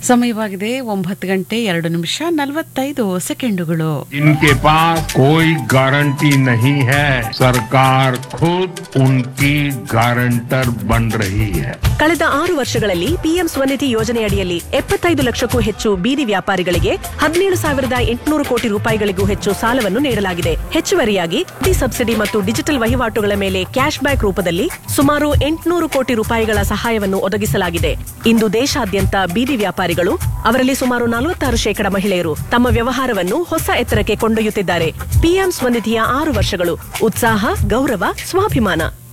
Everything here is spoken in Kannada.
ಸಮಯವಾಗಿದೆ 9:02:45 जिनके पास कोई गारंटी नहीं है, सरकार खुद उनकी गारंटर बन रही है। ಕಳೆದ 6 ವರ್ಷಗಳಲ್ಲಿ ಪಿಎಂ ಸ್ವನಿಧಿ ಯೋಜನೆಯಡಿಯಲ್ಲಿ 75 ಲಕ್ಷಕ್ಕೂ ಹೆಚ್ಚು ಬೀದಿ ವ್ಯಾಪಾರಿಗಳಿಗೆ 17,800 ಕೋಟಿ ರೂಪಾಯಿಗಳಿಗೂ ಹೆಚ್ಚು ಸಾಲವನ್ನು ನೀಡಲಾಗಿದೆ. ಹೆಚ್ಚುವರಿಯಾಗಿ ಸಬ್ಸಿಡಿ ಮತ್ತು ಡಿಜಿಟಲ್ ವಹಿವಾಟುಗಳ ಮೇಲೆ ಕ್ಯಾಶ್ ಬ್ಯಾಕ್ ರೂಪದಲ್ಲಿ ಸುಮಾರು 800 ಕೋಟಿ ರೂಪಾಯಿಗಳ ಸಹಾಯವನ್ನು ಒದಗಿಸಲಾಗಿದೆ. ಇಂದು ದೇಶಾದ್ಯಂತ ಬೀದಿ ವ್ಯಾಪಾರಿಗಳು, ಅವರಲ್ಲಿ ಸುಮಾರು 46% ಮಹಿಳೆಯರು ತಮ್ಮ ವ್ಯವಹಾರವನ್ನು ಹೊಸ ಎತ್ತರಕ್ಕೆ ಕೊಂಡೊಯ್ಯುತ್ತಿದ್ದಾರೆ. ಪಿಎಂ ಸ್ವನಿಧಿಯ 6 ವರ್ಷಗಳು, ಉತ್ಸಾಹ, ಗೌರವ, ಸ್ವಾಭಿಮಾನ.